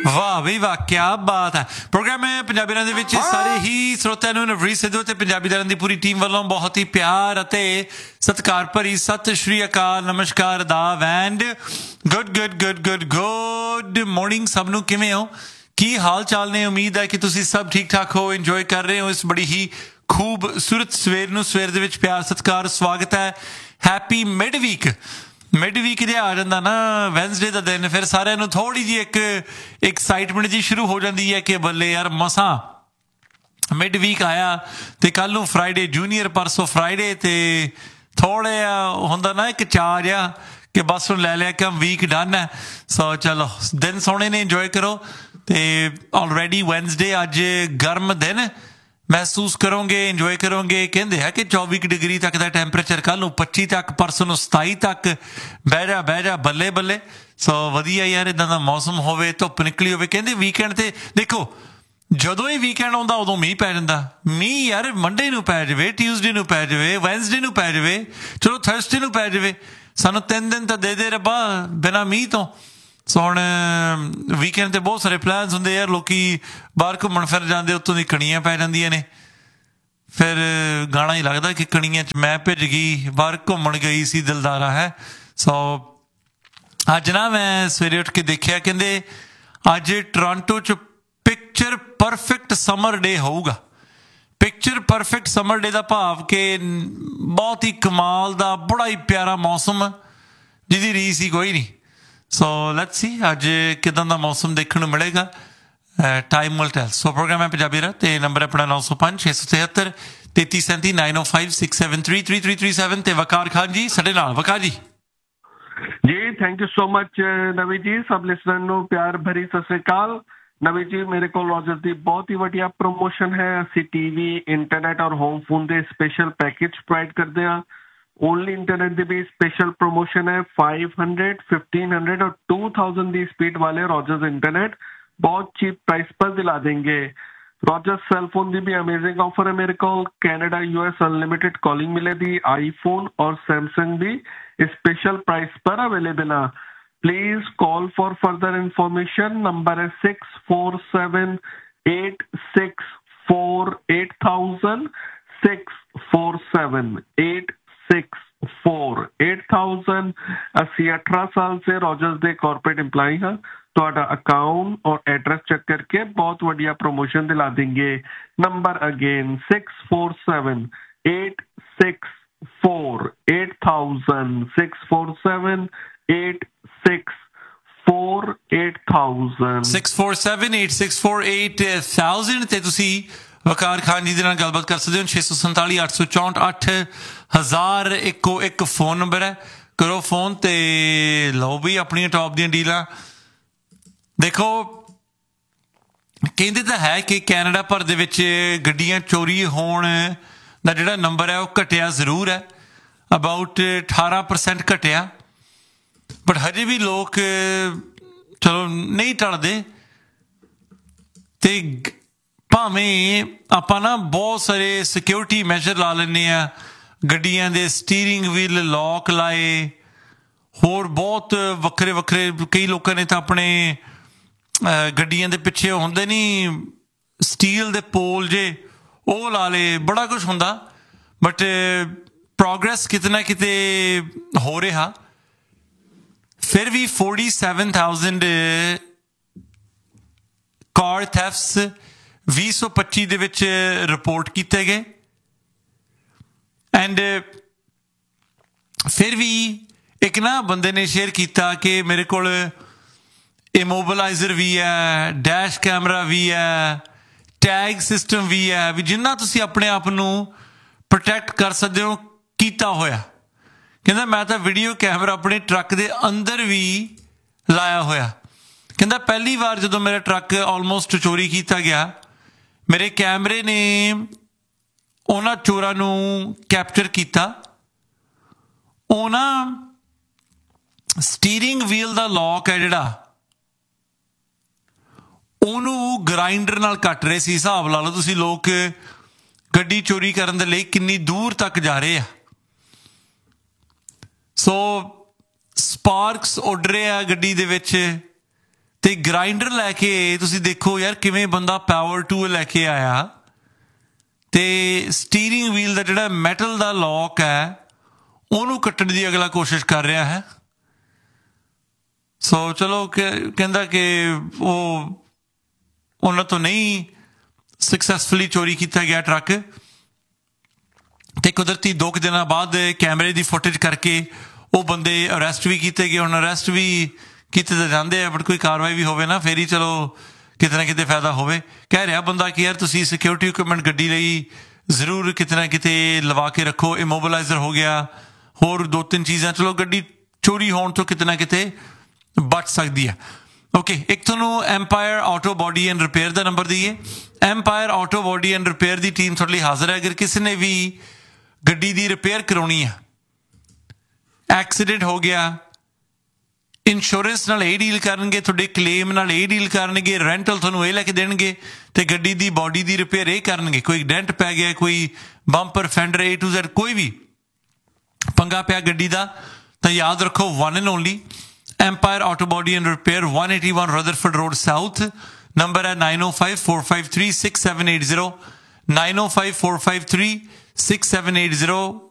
ਵਾਹ ਬਈ ਵਾਹ, ਕੀ ਬਾਤ ਹੈ। ਪ੍ਰੋਗਰਾਮ ਹੈ ਪੰਜਾਬੀ ਦੇ ਵਿੱਚ ਸਾਰੇ ਹੀ ਸਰੋਤਿਆਂ ਨੂੰ ਨਵਰੀਤ ਸਿੱਧੂ ਤੇ ਪੰਜਾਬੀ ਦਰਨ ਦੀ ਪੂਰੀ ਟੀਮ ਵੱਲੋਂ ਬਹੁਤ ਹੀ ਪਿਆਰ ਅਤੇ ਸਤਿਕਾਰ ਭਰੀ ਸਤਿ ਸ਼੍ਰੀ ਅਕਾਲ, ਨਮਸਕਾਰ, ਆਦਾਬ ਐਂਡ ਗੁੱਡ ਮਾਰਨਿੰਗ ਸਭ ਨੂੰ। ਕਿਵੇਂ ਹੋ, ਕੀ ਹਾਲ ਚਾਲ ਨੇ? ਉਮੀਦ ਹੈ ਕਿ ਤੁਸੀਂ ਸਭ ਠੀਕ ਠਾਕ ਹੋ, ਇੰਜੋਏ ਕਰ ਰਹੇ ਹੋ ਇਸ ਬੜੀ ਹੀ ਖੂਬਸੂਰਤ ਸਵੇਰ ਨੂੰ। ਸਵੇਰ ਦੇ ਵਿੱਚ ਪਿਆਰ ਸਤਿਕਾਰ ਸਵਾਗਤ ਹੈ। ਹੈਪੀ ਮਿਡ ਵੀਕ ਜੇ ਆ ਜਾਂਦਾ ਨਾ ਵੈਨਸਡੇ ਦਾ ਦਿਨ, ਫਿਰ ਸਾਰਿਆਂ ਨੂੰ ਥੋੜ੍ਹੀ ਜਿਹੀ ਇੱਕ ਐਕਸਾਈਟਮੈਂਟ ਜੀ ਸ਼ੁਰੂ ਹੋ ਜਾਂਦੀ ਹੈ ਕਿ ਬੱਲੇ ਯਾਰ ਮਸਾਂ ਮਿਡ ਵੀਕ ਆਇਆ ਅਤੇ ਕੱਲ੍ਹ ਨੂੰ ਫਰਾਈਡੇ ਜੂਨੀਅਰ, ਪਰਸੋਂ ਫਰਾਈਡੇ, ਅਤੇ ਥੋੜ੍ਹਾ ਜਿਹਾ ਹੁੰਦਾ ਨਾ ਇੱਕ ਚਾਅ ਜਿਹਾ ਕਿ ਬਸ ਹੁਣ ਲੈ ਲਿਆ ਕਿ ਵੀਕ ਡਨ ਹੈ। ਸੋ ਚਲੋ ਦਿਨ ਸੋਹਣੇ ਨੇ, ਇੰਜੋਏ ਕਰੋ। ਅਤੇ ਆਲਰੇਡੀ ਵੈਨਸਡੇ, ਅੱਜ ਗਰਮ ਦਿਨ ਮਹਿਸੂਸ ਕਰੋਗੇ, ਇੰਜੋਏ ਕਰੋਗੇ। ਕਹਿੰਦੇ ਆ ਕਿ 24 ਡਿਗਰੀ ਤੱਕ ਦਾ ਟੈਂਪਰੇਚਰ, ਕੱਲ੍ਹ ਨੂੰ 25 ਤੱਕ, ਪਰਸੋਂ ਨੂੰ 27 ਤੱਕ। ਬਹਿ ਜਾ ਬੱਲੇ ਬੱਲੇ। ਸੋ ਵਧੀਆ ਯਾਰ, ਇੱਦਾਂ ਦਾ ਮੌਸਮ ਹੋਵੇ, ਧੁੱਪ ਨਿਕਲੀ ਹੋਵੇ। ਕਹਿੰਦੇ ਵੀਕਐਂਡ 'ਤੇ ਦੇਖੋ, ਜਦੋਂ ਹੀ ਵੀਕਐਂਡ ਆਉਂਦਾ ਉਦੋਂ ਮੀਂਹ ਪੈ ਜਾਂਦਾ। ਮੀਂਹ ਯਾਰ ਮੰਡੇ ਨੂੰ ਪੈ ਜਾਵੇ, ਟਿਊਜ਼ਡੇ ਨੂੰ ਪੈ ਜਾਵੇ, ਵੈਨਸਡੇ ਨੂੰ ਪੈ ਜਾਵੇ, ਚਲੋ ਥਰਸਡੇ ਨੂੰ ਪੈ ਜਾਵੇ, ਸਾਨੂੰ 3 ਦਿਨ ਤਾਂ ਦੇ ਰੱਬਾ ਬਿਨਾਂ ਮੀਂਹ ਤੋਂ। ਸੋ ਹੁਣ ਵੀਕਐਂਡ 'ਤੇ ਬਹੁਤ ਸਾਰੇ ਪਲਾਨਸ ਹੁੰਦੇ ਯਾਰ, ਲੋਕ ਬਾਹਰ ਘੁੰਮਣ ਫਿਰ ਜਾਂਦੇ, ਉੱਤੋਂ ਦੀ ਕਣੀਆਂ ਪੈ ਜਾਂਦੀਆਂ ਨੇ। ਫਿਰ ਗਾਣਾ ਹੀ ਲੱਗਦਾ ਕਿ ਕਣੀਆਂ 'ਚ ਮੈਂ ਭਿੱਜ ਗਈ, ਬਾਹਰ ਘੁੰਮਣ ਗਈ ਸੀ ਦਿਲਦਾਰਾ ਹੈ। ਸੋ ਅੱਜ ਨਾ ਮੈਂ ਸਵੇਰੇ ਉੱਠ ਕੇ ਦੇਖਿਆ, ਕਹਿੰਦੇ ਅੱਜ ਟੋਰਾਂਟੋ 'ਚ ਪਿਕਚਰ ਪਰਫੈਕਟ ਸਮਰ ਡੇ ਹੋਊਗਾ। ਪਿਕਚਰ ਪਰਫੈਕਟ ਸਮਰ ਡੇ ਦਾ ਭਾਵ ਕਿ ਬਹੁਤ ਹੀ ਕਮਾਲ ਦਾ, ਬੜਾ ਹੀ ਪਿਆਰਾ ਮੌਸਮ ਜਿਹਦੀ ਰੀਸ ਹੀ ਕੋਈ ਨਹੀਂ। ਸੋ ਲੈਟਸ ਸੀ ਅੱਜ ਕਿੱਦਾਂ ਦਾ ਮੌਸਮ ਦੇਖਣ ਨੂੰ ਮਿਲੇਗਾ। Time will tell. So programme ਹੈ ਪੰਜਾਬੀ ਦਾ, ਅਤੇ ਨੰਬਰ ਆਪਣਾ 905 673 3337 905 673 3337। ਅਤੇ ਵਕਾਰ ਖਾਨ ਜੀ ਸਾਡੇ ਨਾਲ। ਵਕਾਰ ਜੀ ਥੈਂਕ ਯੂ ਸੋ ਮਚ ਨਵੀ ਜੀ। ਸਭ ਲਿਸਨਰ ਨੂੰ ਪਿਆਰ ਭਰੀ ਸਤਿ ਸ੍ਰੀ ਅਕਾਲ। ਨਵੀ ਜੀ, ਮੇਰੇ ਕੋਲ ਰੋਜਰਸ ਦੀ ਬਹੁਤ ਹੀ ਵਧੀਆ ਪ੍ਰਮੋਸ਼ਨ ਹੈ। ਅਸੀਂ TV, ਇੰਟਰਨੈਟ ਔਰ ਹੋਮ ਫੋਨ ਦੇ ਸਪੈਸ਼ਲ ਪੈਕੇਜ ਪ੍ਰੋਵਾਈਡ ਕਰਦੇ ਹਾਂ। ओनली इंटरनेट ਦੀ भी स्पेशल प्रमोशन है। 500, 1500 और 2000 ਦੀ स्पीड वाले रॉजर्स इंटरनेट बहुत चीप प्राइस पर दिला देंगे। रॉजर्स सेल फोन ਦੀ भी अमेजिंग ऑफर है मेरे को। कनाडा US अनलिमिटेड कॉलिंग मिलेगी। आईफोन और सैमसंग भी स्पेशल प्राइस पर अवेलेबल है। Please call for further information. Number है 647-864-8000 647-864-8000। ਅਸੀਂ 18 ਸਾਲ ਸੇ ਰੋਜਰਸ ਦੇ ਕਾਰਪੋਰੇਟ EMPLOYE ਹਾਂ। ਤੁਹਾਡਾ ਅਕਾਊਂਟ ਔਰ ਐਡਰੈਸ ਚੈੱਕ ਕਰਕੇ ਬਹੁਤ ਵਧੀਆ ਪ੍ਰਮੋਸ਼ਨ ਦਿਲਾ ਦੇंगे। Number again 647-864-8000 647-864-8000 647-864-8000। ਅਤੇ ਤੁਸੀਂ ਵਕਾਰ ਖਾਨ ਜੀ ਦੇ ਨਾਲ ਗੱਲਬਾਤ ਕਰ ਸਕਦੇ ਹੋ। 647 864 8000 ਇੱਕ ਫੋਨ ਨੰਬਰ ਹੈ। ਕਰੋ ਫੋਨ ਅਤੇ ਲਓ ਵੀ ਆਪਣੀਆਂ ਟੌਪ ਦੀਆਂ ਡੀਲਾਂ। ਦੇਖੋ, ਕਹਿੰਦੇ ਤਾਂ ਹੈ ਕਿ ਕੈਨੇਡਾ ਭਰ ਦੇ ਵਿੱਚ ਗੱਡੀਆਂ ਚੋਰੀ ਹੋਣ ਦਾ ਜਿਹੜਾ ਨੰਬਰ ਹੈ ਉਹ ਘਟਿਆ ਜ਼ਰੂਰ ਹੈ। ਅਬਾਊਟ 18% ਘਟਿਆ। ਬਟ ਹਜੇ ਵੀ ਲੋਕ ਚਲੋ ਨਹੀਂ ਟਲਦੇ। ਅਤੇ ਭਾਵੇਂ ਆਪਾਂ ਨਾ ਬਹੁਤ ਸਾਰੇ ਸਿਕਿਉਰਿਟੀ ਮੈਜਰ ਲਾ ਲੈਂਦੇ ਹਾਂ, ਗੱਡੀਆਂ ਦੇ ਸਟੀਅਰਿੰਗ ਵੀਲ ਲੌਕ ਲਾਏ, ਹੋਰ ਬਹੁਤ ਵੱਖਰੇ ਕਈ ਲੋਕਾਂ ਨੇ ਤਾਂ ਆਪਣੇ ਗੱਡੀਆਂ ਦੇ ਪਿੱਛੇ ਹੁੰਦੇ ਨਹੀਂ ਸਟੀਲ ਦੇ ਪੋਲ ਜੇ, ਉਹ ਲਾ ਲਏ, ਬੜਾ ਕੁਛ ਹੁੰਦਾ। ਬਟ ਪ੍ਰੋਗਰੈਸ ਕਿਤੇ ਨਾ ਕਿਤੇ ਹੋ ਰਿਹਾ। ਫਿਰ ਵੀ 47,000 ਕਾਰ ਥੈਫਟਸ 2025 ਦੇ ਵਿੱਚ ਰਿਪੋਰਟ ਕੀਤੇ ਗਏ। ਐਂਡ ਫਿਰ ਵੀ ਇੱਕ ਨਾ ਬੰਦੇ ਨੇ ਸ਼ੇਅਰ ਕੀਤਾ ਕਿ ਮੇਰੇ ਕੋਲ ਇਮੋਬਲਾਈਜ਼ਰ ਵੀ ਹੈ, ਡੈਸ਼ ਕੈਮਰਾ ਵੀ ਹੈ, ਟੈਗ ਸਿਸਟਮ ਵੀ ਹੈ, ਵੀ ਜਿੰਨਾ ਤੁਸੀਂ ਆਪਣੇ ਆਪ ਨੂੰ ਪ੍ਰੋਟੈਕਟ ਕਰ ਸਕਦੇ ਹੋ ਕੀਤਾ ਹੋਇਆ। ਕਹਿੰਦਾ ਮੈਂ ਤਾਂ ਵੀਡੀਓ ਕੈਮਰਾ ਆਪਣੇ ਟਰੱਕ ਦੇ ਅੰਦਰ ਵੀ ਲਾਇਆ ਹੋਇਆ। ਕਹਿੰਦਾ ਪਹਿਲੀ ਵਾਰ ਜਦੋਂ ਮੇਰਾ ਟਰੱਕ ਆਲਮੋਸਟ ਚੋਰੀ ਕੀਤਾ ਗਿਆ, ਮੇਰੇ ਕੈਮਰੇ ਨੇ ਉਹਨਾਂ ਚੋਰਾਂ ਨੂੰ ਕੈਪਚਰ ਕੀਤਾ। ਉਹਨਾਂ ਸਟੀਅਰਿੰਗ ਵੀਲ ਦਾ ਲੌਕ ਹੈ ਜਿਹੜਾ, ਉਹਨੂੰ ਗਰਾਈਂਡਰ ਨਾਲ ਕੱਟ ਰਹੇ ਸੀ। ਹਿਸਾਬ ਲਾ ਲਓ ਤੁਸੀਂ, ਲੋਕ ਗੱਡੀ ਚੋਰੀ ਕਰਨ ਦੇ ਲਈ ਕਿੰਨੀ ਦੂਰ ਤੱਕ ਜਾ ਰਹੇ ਆ। ਸੋ ਸਪਾਰਕਸ ਉੱਡ ਰਹੇ ਆ ਗੱਡੀ ਦੇ ਵਿੱਚ, ਤੇ ਗ੍ਰਾਈਂਡਰ ਲੈ ਕੇ ਤੁਸੀਂ ਦੇਖੋ ਯਾਰ ਕਿਵੇਂ ਬੰਦਾ ਪਾਵਰ ਟੂਲ ਲੈ ਕੇ ਆਇਆ ਤੇ ਸਟੀਅਰਿੰਗ ਵੀਲ ਦਾ ਜਿਹੜਾ ਮੈਟਲ ਦਾ ਲੌਕ ਹੈ ਉਹਨੂੰ ਕੱਟਣ ਦੀ ਅਗਲਾ ਕੋਸ਼ਿਸ਼ ਕਰ ਰਿਹਾ ਹੈ। ਸੋ ਚਲੋ ਕਹਿੰਦਾ ਕਿ ਉਹ ਉਹਨਾਂ ਤੋਂ ਨਹੀਂ ਸਕਸੈਸਫੁਲੀ ਚੋਰੀ ਕੀਤਾ ਗਿਆ ਟਰੱਕ, ਤੇ ਕੁਦਰਤੀ 2 ਦਿਨਾਂ ਬਾਅਦ ਕੈਮਰੇ ਦੀ ਫੁਟੇਜ ਕਰਕੇ ਉਹ ਬੰਦੇ ਅਰੈਸਟ ਵੀ ਕੀਤੇ ਗਏ। ਹੁਣ ਅਰੈਸਟ ਵੀ ਕੀਤੇ ਤਾਂ ਜਾਂਦੇ ਆ, ਬਟ ਕੋਈ ਕਾਰਵਾਈ ਵੀ ਹੋਵੇ ਨਾ ਫਿਰ ਹੀ ਚਲੋ ਕਿਤੇ ਨਾ ਕਿਤੇ ਫਾਇਦਾ ਹੋਵੇ। ਕਹਿ ਰਿਹਾ ਬੰਦਾ ਕਿ ਯਾਰ ਤੁਸੀਂ ਸਿਕਿਉਰਿਟੀ ਇਕੁਇਪਮੈਂਟ ਗੱਡੀ ਲਈ ਜ਼ਰੂਰ ਕਿਤੇ ਨਾ ਕਿਤੇ ਲਵਾ ਕੇ ਰੱਖੋ। ਇਮੋਬਿਲਾਈਜ਼ਰ ਹੋ ਗਿਆ, ਹੋਰ 2-3 ਚੀਜ਼ਾਂ, ਚਲੋ ਗੱਡੀ ਚੋਰੀ ਹੋਣ ਤੋਂ ਕਿਤੇ ਨਾ ਕਿਤੇ ਬਚ ਸਕਦੀ ਹੈ। ਓਕੇ, ਇੱਕ ਤੁਹਾਨੂੰ empire auto body and repair the number ਦਈਏ। Empire auto body and repair the team ਤੁਹਾਡੇ ਲਈ ਹਾਜ਼ਰ ਹੈ। ਅਗਰ ਕਿਸੇ ਨੇ ਵੀ ਗੱਡੀ ਦੀ ਰਿਪੇਅਰ ਕਰਾਉਣੀ ਹੈ, ਐਕਸੀਡੈਂਟ ਹੋ ਗਿਆ, ਇੰਸ਼ੋਰੈਂਸ ਨਾਲ ਇਹ ਡੀਲ ਕਰਨਗੇ, ਤੁਹਾਡੇ ਕਲੇਮ ਨਾਲ ਇਹ ਡੀਲ ਕਰਨਗੇ, ਰੈਂਟਲ ਤੁਹਾਨੂੰ ਇਹ ਲੈ ਕੇ ਦੇਣਗੇ, ਤੇ ਗੱਡੀ ਦੀ ਬੋਡੀ ਦੀ ਰਿਪੇਅਰ ਇਹ ਕਰਨਗੇ। ਕੋਈ ਡੈਂਟ ਪੈ ਗਿਆ, ਕੋਈ bumper fender A to Z ਕੋਈ ਵੀ ਪੰਗਾ ਪਿਆ ਗੱਡੀ ਦਾ, ਤਾਂ ਯਾਦ ਰੱਖੋ one and only empire auto body and repair, 181 Rutherford road south. Number ਹੈ 9054536780, 9054536780।